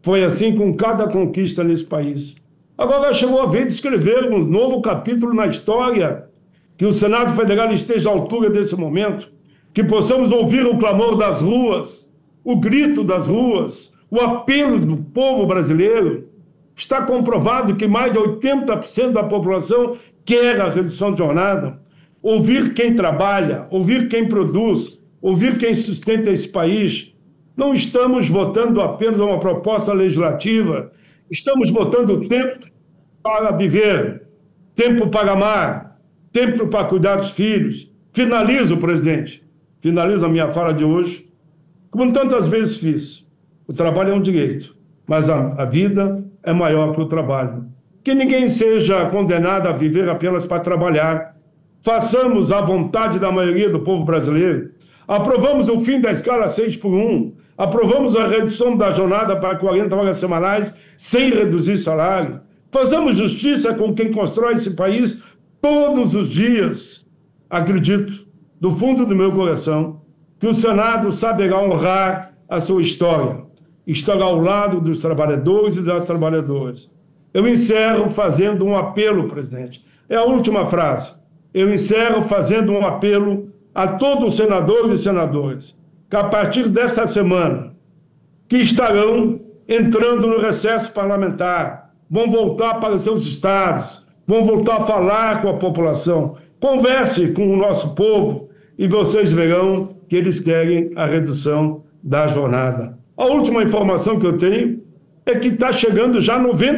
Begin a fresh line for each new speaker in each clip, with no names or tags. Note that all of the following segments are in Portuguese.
Foi assim com cada conquista nesse país. Agora chegou a vez de escrever um novo capítulo na história, que o Senado Federal esteja à altura desse momento, que possamos ouvir o clamor das ruas, o grito das ruas, o apelo do povo brasileiro. Está comprovado que mais de 80% da população quer a redução de jornada. Ouvir quem trabalha, ouvir quem produz, ouvir quem sustenta esse país. Não estamos votando apenas uma proposta legislativa, estamos votando tempo para viver, tempo para amar, tempo para cuidar dos filhos. Finalizo, presidente, finalizo a minha fala de hoje, como tantas vezes fiz. O trabalho é um direito, mas a vida é maior que o trabalho. Que ninguém seja condenado a viver apenas para trabalhar. Façamos a vontade da maioria do povo brasileiro. Aprovamos o fim da escala 6x1. Aprovamos a redução da jornada para 40 horas semanais sem reduzir salário. Fazemos justiça com quem constrói esse país todos os dias. Acredito, do fundo do meu coração, que o Senado saberá honrar a sua história. Estará ao lado dos trabalhadores e das trabalhadoras. Eu encerro fazendo um apelo, presidente. É a última frase. Eu encerro fazendo um apelo a todos os senadores e senadoras, que a partir desta semana, que estarão entrando no recesso parlamentar, vão voltar para seus estados, vão voltar a falar com a população. Converse com o nosso povo e vocês verão que eles querem a redução da jornada. A última informação que eu tenho é que está chegando já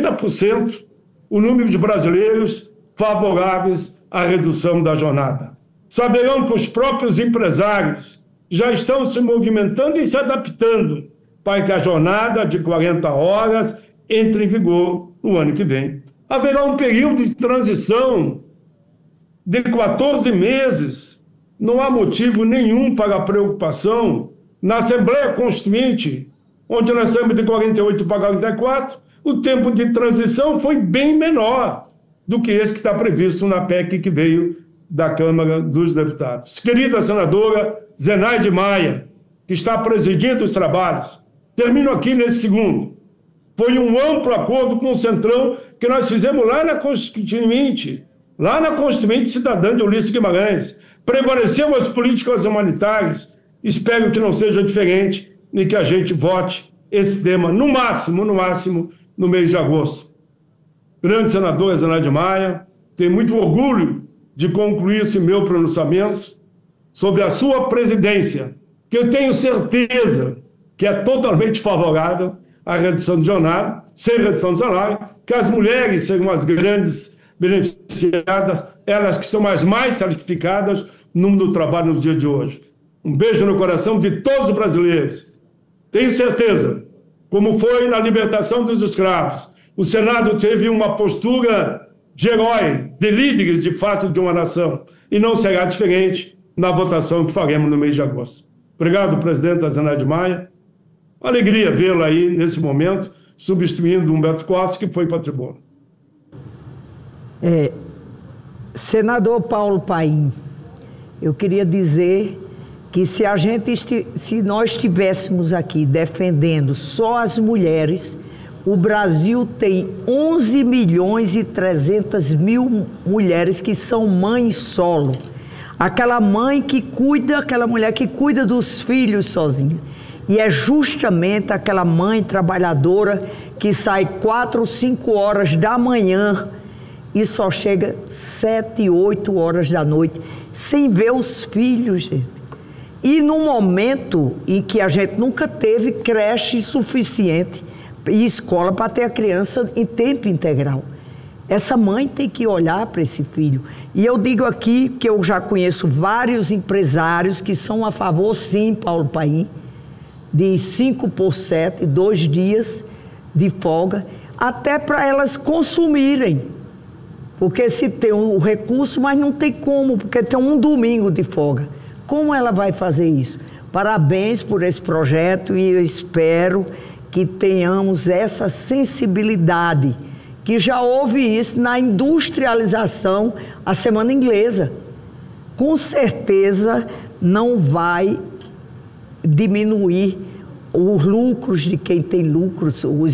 90% o número de brasileiros favoráveis à redução da jornada. Saberão que os próprios empresários já estão se movimentando e se adaptando para que a jornada de 40 horas entre em vigor no ano que vem. Haverá um período de transição de 14 meses. Não há motivo nenhum para preocupação. Na Assembleia Constituinte, onde nós estamos de 48 para 44, o tempo de transição foi bem menor do que esse que está previsto na PEC que veio da Câmara dos Deputados. Querida senadora Zenaide Maia, que está presidindo os trabalhos, termino aqui nesse segundo. Foi um amplo acordo com o Centrão que nós fizemos lá na Constituinte Cidadã de Ulisses Guimarães. Prevaleceu as políticas humanitárias. Espero que não seja diferente e que a gente vote esse tema, no máximo, no mês de agosto. Grande senadora Zenaide Maia, tenho muito orgulho de concluir esse meu pronunciamento sobre a sua presidência, que eu tenho certeza que é totalmente favorável à redução de jornada, sem redução de salário, que as mulheres serão as grandes beneficiadas, elas que são as mais sacrificadas no mundo do trabalho nos dias de hoje. Um beijo no coração de todos os brasileiros. Tenho certeza, como foi na libertação dos escravos, o Senado teve uma postura de herói, de líderes, de fato, de uma nação. E não será diferente na votação que faremos no mês de agosto. Obrigado, presidente Zenaide Maia. Alegria vê-lo aí, nesse momento, substituindo Humberto Costa, que foi para a tribuna.
Senador Paulo Paim, eu queria dizer que se nós estivéssemos aqui defendendo só as mulheres, o Brasil tem 11.300.000 mulheres que são mães solo. Aquela mãe que cuida, aquela mulher que cuida dos filhos sozinha. E é justamente aquela mãe trabalhadora que sai 4 ou 5 horas da manhã e só chega 7, 8 horas da noite, sem ver os filhos, gente. E num momento em que a gente nunca teve creche suficiente e escola para ter a criança em tempo integral. Essa mãe tem que olhar para esse filho. E eu digo aqui que eu já conheço vários empresários que são a favor, sim, Paulo Paim, de 5x7, 2 dias de folga, até para elas consumirem. Porque se tem o recurso, mas não tem como, porque tem um domingo de folga. Como ela vai fazer isso? Parabéns por esse projeto e eu espero que tenhamos essa sensibilidade, que já houve isso na industrialização, a semana inglesa. Com certeza não vai diminuir os lucros de quem tem lucros, os